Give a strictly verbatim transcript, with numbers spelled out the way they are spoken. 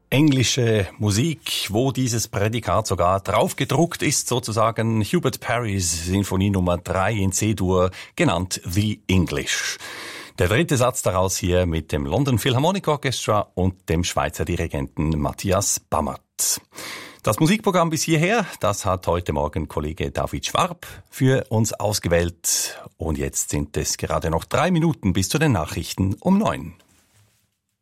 Englische Musik, wo dieses Prädikat sogar draufgedruckt ist, sozusagen Hubert Parrys Sinfonie Nummer drei in C-Dur, genannt The English. Der dritte Satz daraus hier mit dem London Philharmonic Orchestra und dem Schweizer Dirigenten Matthias Bammert. Das Musikprogramm bis hierher, das hat heute Morgen Kollege David Schwab für uns ausgewählt. Und jetzt sind es gerade noch drei Minuten bis zu den Nachrichten um neun.